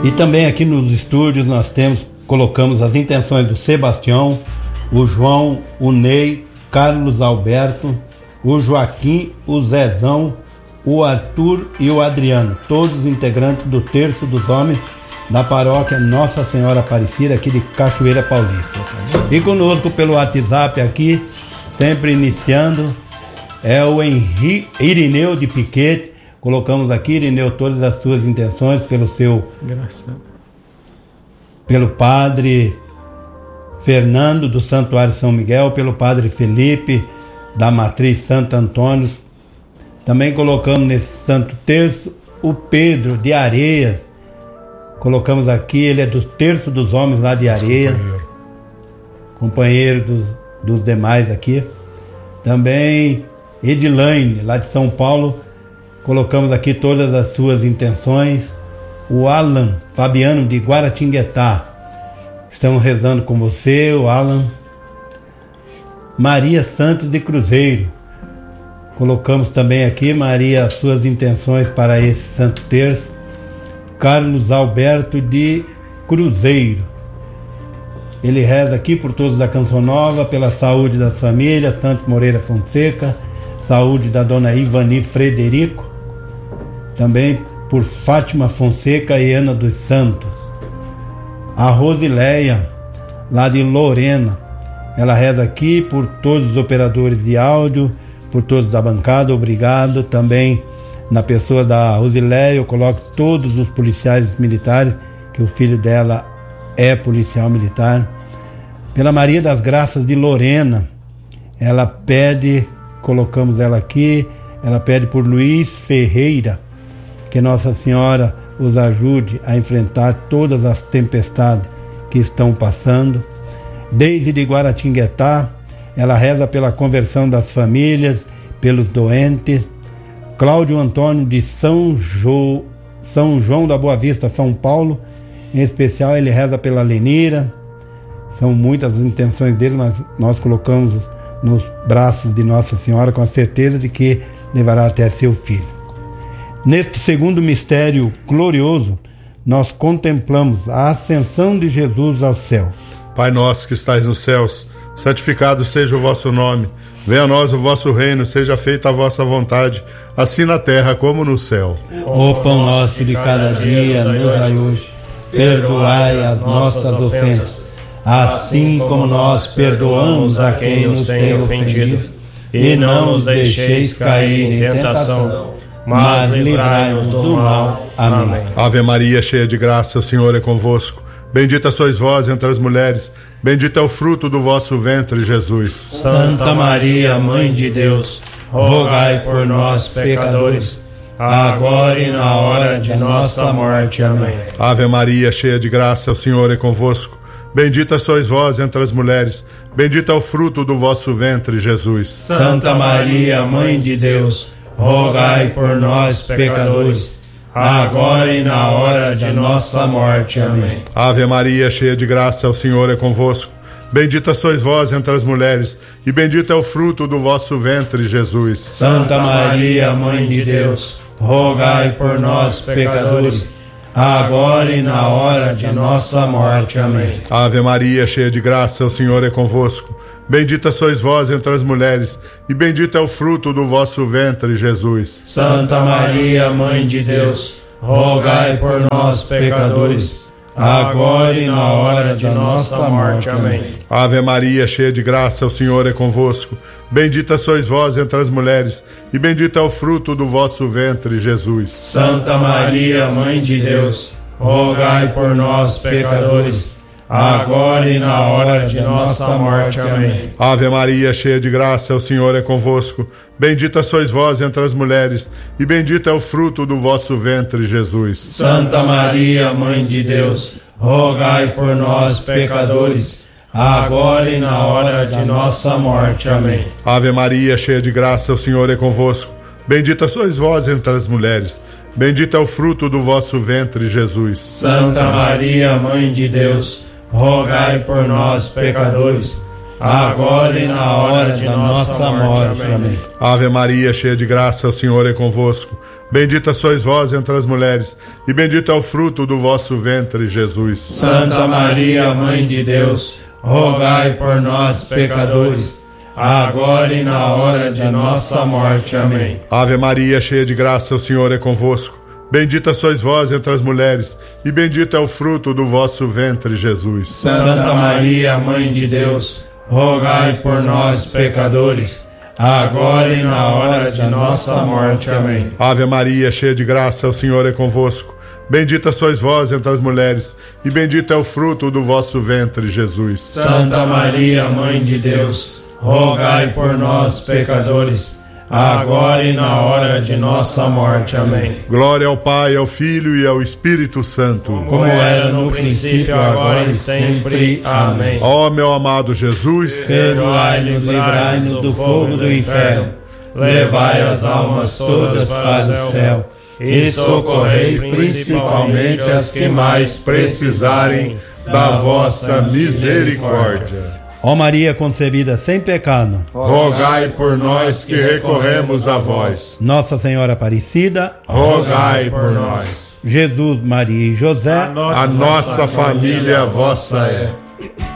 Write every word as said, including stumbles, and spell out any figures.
E também aqui nos estúdios nós temos, colocamos as intenções do Sebastião, o João, o Ney, Carlos Alberto, o Joaquim, o Zezão, o Arthur e o Adriano, todos integrantes do Terço dos Homens da paróquia Nossa Senhora Aparecida aqui de Cachoeira Paulista. E conosco pelo WhatsApp aqui, sempre iniciando, é o Henri, Irineu de Piquete. Colocamos aqui, Irineu, todas as suas intenções pelo seu... Graças. Pelo padre Fernando do Santuário São Miguel, pelo padre Felipe da Matriz Santo Antônio. Também colocamos nesse Santo Terço o Pedro de Areias. Colocamos aqui, ele é do Terço dos Homens lá de Areia. Companheiro, companheiro dos, dos demais aqui. Também Edilaine, lá de São Paulo. Colocamos aqui todas as suas intenções. O Alan Fabiano de Guaratinguetá. Estamos rezando com você, o Alan. Maria Santos de Cruzeiro. Colocamos também aqui, Maria, as suas intenções para esse Santo Terço. Carlos Alberto de Cruzeiro. Ele reza aqui por todos da Canção Nova, pela saúde das famílias, Santos Moreira Fonseca, saúde da dona Ivani Frederico, também por Fátima Fonseca e Ana dos Santos. A Rosileia, lá de Lorena, ela reza aqui por todos os operadores de áudio, por todos da bancada, obrigado. Também na pessoa da Rosileia eu coloco todos os policiais militares, que o filho dela é policial militar. Pela Maria das Graças de Lorena, ela pede, colocamos ela aqui, ela pede por Luiz Ferreira, que Nossa Senhora os ajude a enfrentar todas as tempestades que estão passando. Deise de Guaratinguetá, ela reza pela conversão das famílias, pelos doentes. Cláudio Antônio de São, jo, São João da Boa Vista, São Paulo, em especial ele reza pela Lenira. São muitas as intenções dele, mas nós colocamos nos braços de Nossa Senhora com a certeza de que levará até seu filho. Neste segundo mistério glorioso, nós contemplamos a ascensão de Jesus ao céu. Pai nosso que estais nos céus, santificado seja o vosso nome. Venha a nós o vosso reino, seja feita a vossa vontade, assim na terra como no céu. O pão nosso de cada dia nos dai hoje. Perdoai as nossas ofensas, assim como nós perdoamos a quem nos tem ofendido. E não nos deixeis cair em tentação, mas livrai-nos do mal. Amém. Ave Maria, cheia de graça, o Senhor é convosco. Bendita sois vós entre as mulheres, bendito é o fruto do vosso ventre, Jesus. Santa Maria, Mãe de Deus, rogai por nós, pecadores, agora e na hora de nossa morte. Amém. Ave Maria, cheia de graça, o Senhor é convosco. Bendita sois vós entre as mulheres, bendito é o fruto do vosso ventre, Jesus. Santa Maria, Mãe de Deus, rogai por nós, pecadores, agora e na hora de nossa morte. Amém. Ave Maria, cheia de graça, o Senhor é convosco. Bendita sois vós entre as mulheres, e bendito é o fruto do vosso ventre, Jesus. Santa Maria, Mãe de Deus, rogai por nós, pecadores, agora e na hora de nossa morte. Amém. Ave Maria, cheia de graça, o Senhor é convosco. Bendita sois vós entre as mulheres, e bendito é o fruto do vosso ventre, Jesus. Santa Maria, Mãe de Deus, rogai por nós, pecadores, agora e na hora de nossa morte. Amém. Ave Maria, cheia de graça, o Senhor é convosco. Bendita sois vós entre as mulheres, e bendito é o fruto do vosso ventre, Jesus. Santa Maria, Mãe de Deus, rogai por nós, pecadores, agora e na hora de nossa morte. Amém. Ave Maria, cheia de graça, o Senhor é convosco. Bendita sois vós entre as mulheres, e bendito é o fruto do vosso ventre, Jesus. Santa Maria, Mãe de Deus, rogai por nós, pecadores, agora e na hora de nossa morte. Amém. Ave Maria, cheia de graça, o Senhor é convosco. Bendita sois vós entre as mulheres, bendito é o fruto do vosso ventre, Jesus. Santa Maria, Mãe de Deus, rogai por nós, pecadores, agora e na hora de nossa morte. Amém. Ave Maria, cheia de graça, o Senhor é convosco. Bendita sois vós entre as mulheres, e bendito é o fruto do vosso ventre, Jesus. Santa Maria, Mãe de Deus, rogai por nós, pecadores, agora e na hora de nossa morte. Amém. Ave Maria, cheia de graça, o Senhor é convosco. Bendita sois vós entre as mulheres, e bendito é o fruto do vosso ventre, Jesus. Santa Maria, Mãe de Deus, rogai por nós, pecadores, agora e na hora de nossa morte. Amém. Ave Maria, cheia de graça, o Senhor é convosco. Bendita sois vós entre as mulheres, e bendito é o fruto do vosso ventre, Jesus. Santa Maria, Mãe de Deus, rogai por nós, pecadores, agora e na hora de nossa morte. Amém. Glória ao Pai, ao Filho e ao Espírito Santo, como era no princípio, agora e sempre. Amém. Ó meu amado Jesus, perdoai-nos, livrai-nos do fogo do inferno, levai as almas todas para o céu e socorrei principalmente as que mais precisarem da vossa misericórdia. Ó Maria concebida sem pecado, rogai por nós que recorremos a vós. Nossa Senhora Aparecida, rogai por nós. Jesus, Maria e José, a nossa, a nossa família vossa é.